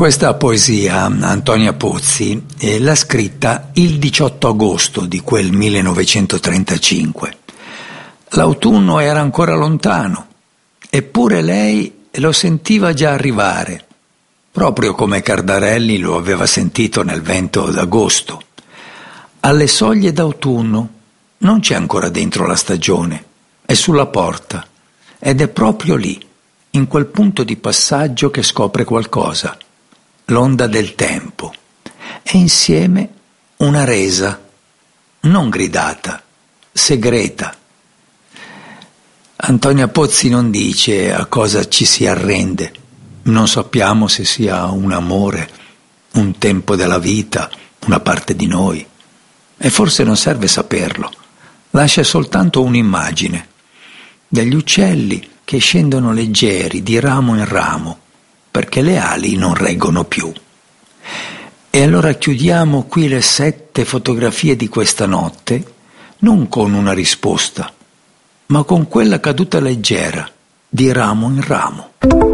Questa poesia Antonia Pozzi l'ha scritta il 18 agosto di quel 1935. L'autunno era ancora lontano, eppure lei lo sentiva già arrivare, proprio come Cardarelli lo aveva sentito nel vento d'agosto. Alle soglie d'autunno non c'è ancora dentro la stagione, è sulla porta ed è proprio lì, in quel punto di passaggio che scopre qualcosa. L'onda del tempo, e insieme una resa, non gridata, segreta. Antonia Pozzi non dice a cosa ci si arrende, non sappiamo se sia un amore, un tempo della vita, una parte di noi, e forse non serve saperlo, lascia soltanto un'immagine, degli uccelli che scendono leggeri di ramo in ramo, perché le ali non reggono più. E allora chiudiamo qui le 7 fotografie di questa notte, non con una risposta, ma con quella caduta leggera, di ramo in ramo.